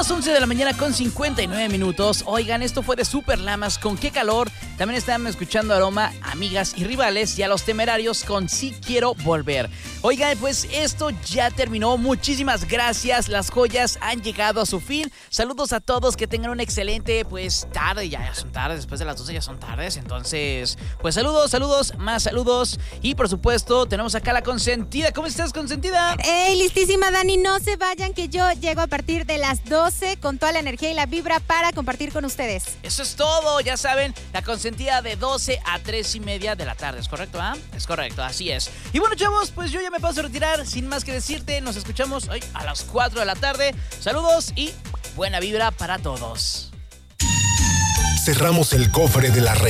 las 11 de la mañana con 59 minutos. Oigan, esto fue de Super Lamas con Qué Calor. También están escuchando Aroma, Amigas y Rivales, y a Los Temerarios con Sí Quiero Volver. Oigan, pues esto ya terminó. Muchísimas gracias. Las joyas han llegado a su fin. Saludos a todos, que tengan una excelente tarde. Ya son tardes, después de las 12 ya son tardes. Entonces, pues saludos, más saludos. Y por supuesto, tenemos acá la consentida. ¿Cómo estás, consentida? ¡Ey, listísima, Dani! No se vayan, que yo llego a partir de las 12 con toda la energía y la vibra para compartir con ustedes. Eso es todo, ya saben, la consentida de 12 a 3:30 de la tarde, ¿es correcto? Es correcto, así es. Y bueno, chavos, pues yo ya me paso a retirar, sin más que decirte, nos escuchamos hoy a las 4 de la tarde. Saludos y buena vibra para todos. Cerramos el cofre de la